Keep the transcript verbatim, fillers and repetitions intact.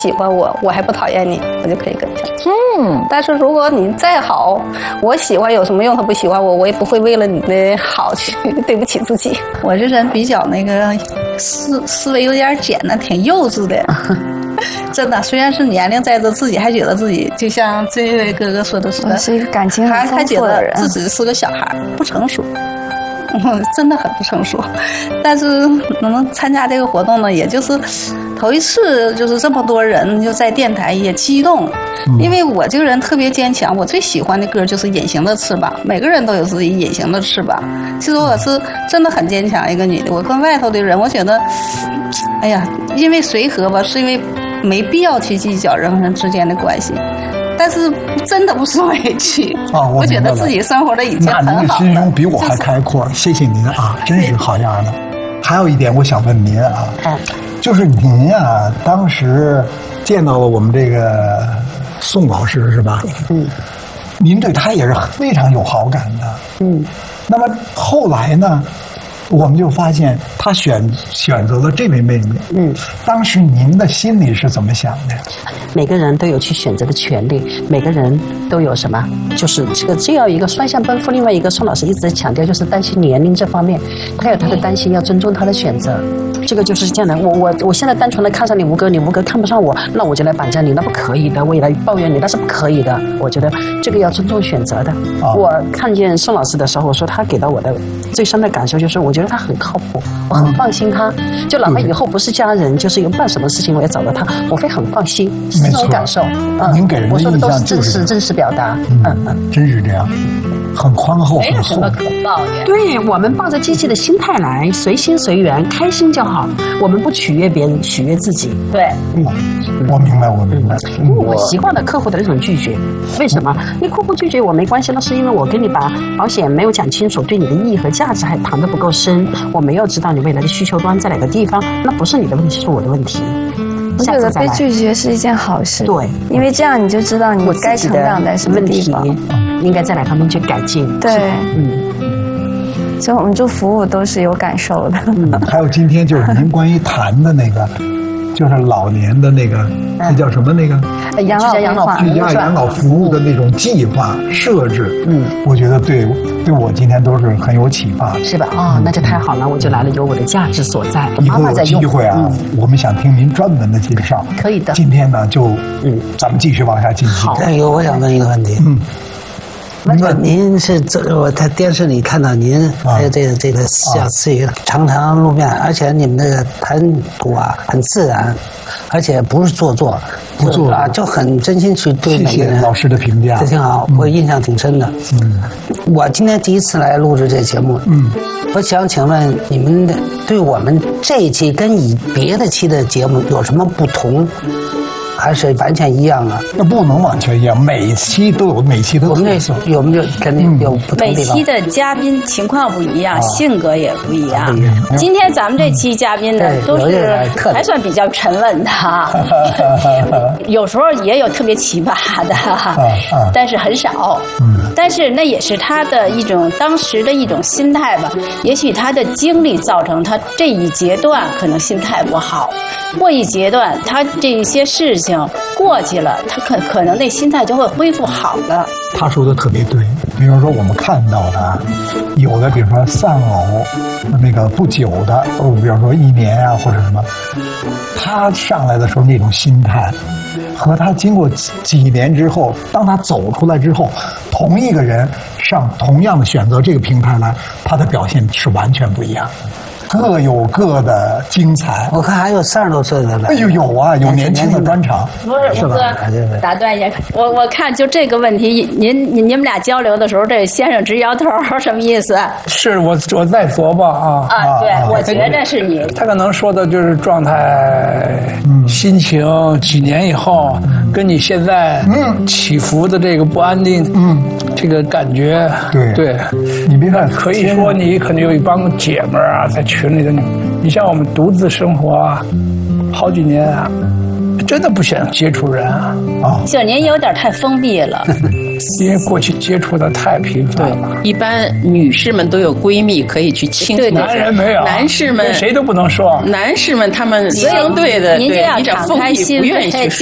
喜欢我，我还不讨厌你，我就可以跟上去。嗯，但是如果你再好，我喜欢有什么用？他不喜欢我，我也不会为了你的好去对不起自己。 我这人比较那个思思维有点简单，挺幼稚的。真的，虽然是年龄在这，自己还觉得自己就像这位哥哥说的似的， 是一个感情还很还觉得丰富的人， 自己是个小孩，不成熟。嗯，真的很不成熟，但是能参加这个活动呢，也就是头一次，就是这么多人就在电台也激动，因为我这个人特别坚强，我最喜欢的歌就是《隐形的翅膀》，每个人都有自己隐形的翅膀。其实我是真的很坚强一个女的，我跟外头的人，我觉得，哎呀，因为随和吧，是因为没必要去计较人和人之间的关系。但是真的不是委屈啊，我我觉得自己生活的已经很好了。 那您的心胸比我还开阔，就是、谢谢您啊，真是好样的。还有一点我想问您啊， 嗯、 就是您啊，当时见到了我们这个宋老师是吧？ 嗯， 您对他也是非常有好感的。 嗯， 那么后来呢？我们就发现他选选择了这位妹妹。 嗯， 当时您的心里是怎么想的？ 每个人都有去选择的权利，每个人都有什么？就是这个这样一个双向奔赴。另外一个，宋老师一直在强调，就是担心年龄这方面，他有他的担心，要尊重他的选择。这个就是这样的。我我我现在单纯的看上你吴哥，你吴哥看不上我，那我就来绑架你，那不可以的。我也来抱怨你，那是不可以的。我觉得这个要尊重选择的。哦、我看见宋老师的时候，我说他给到我的最深的感受就是，我觉得他很靠谱，我很放心他。嗯、就哪怕以后不是家人，就是有办什么事情我也找到他，我会很放心，是这种感受。 嗯，您给人的印象就是我说的都是真实真实表达。 嗯嗯，真是这样。很宽厚， 没有什么可抱怨。 对，我们抱着积极的心态来，随心随缘，开心就好。我们不取悦别人，取悦自己。 对， 嗯，我明白，我明白。 因为我习惯了客户的那种拒绝。为什么？你客户拒绝我没关系，那是因为我跟你把保险没有讲清楚，对你的意义和价值还谈得不够深，我没有知道你未来的需求端在哪个地方，那不是你的问题，是我的问题。 我觉得被拒绝是一件好事。 对， 因为这样你就知道你该成长在什么地方， 应该在哪方面去改进。 对， 嗯， 所以我们做服务都是有感受的。 嗯，还有今天就是您关于谈的那个，就是老年的那个，那叫什么那个养老养老居家养老服务的那种计划设置，嗯，我觉得对对我今天都是很有启发的， 是吧？哦，嗯、那就太好了，我就来了，有我的价值所在。 以后有机会啊，嗯、我们想听您专门的介绍， 可以的。 今天呢，就嗯，咱们继续往下进行。 好， 那个我想问一个问题，嗯。那个您是这我在电视里看到您还有这个这个小词语常常露面，而且你们这个谈吐啊很自然，而且不是做作， 不做啊就很真心去对每个人。 谢谢老师的评价， 这挺好，我印象挺深的。嗯，我今天第一次来录制这节目，嗯，我想请问你们的对我们这一期跟以别的期的节目有什么不同？还是完全一样啊？ 那不能完全一样，每期都有每期的特色， 有没有肯定有不同地方？ 每期的嘉宾情况不一样，啊、性格也不一样。嗯、今天咱们这期嘉宾呢，嗯、都是还算比较沉稳的，有时候也有特别奇葩的，啊啊、但是很少。嗯、但是那也是他的一种当时的一种心态吧。也许他的经历造成他这一阶段可能心态不好，过一阶段他这些事情。过去了，他可可能那心态就会恢复好了。 他说的特别对，比如说我们看到的，有的比如说丧偶，那个不久的，比如说一年啊或者什么，他上来的时候那种心态，和他经过几年之后，当他走出来之后，同一个人上同样的选择这个平台来，他的表现是完全不一样的。各有各的精彩。 我看还有三十多岁的呢。 哎呦，有啊，有年轻的专场。 不是，是吧？打断一下，我我看就这个问题，您您你们俩交流的时候，这先生直摇头，什么意思？ 是我我在琢磨啊。 啊，对，啊、我觉得是你。 他可能说的就是状态、嗯、心情，几年以后、嗯、跟你现在嗯起伏的这个不安定，嗯，这个感觉， 对对， 你别看可以说你可能有一帮姐们儿啊在群里的你，你像我们独自生活啊，好几年啊，真的不想接触人啊。 啊，就您有点太封闭了。 因为过去接触的太频繁了。 一般女士们都有闺蜜可以去倾诉， 男人没有， 男士们谁都不能说。 男士们他们相对的， 您就要敞开心扉。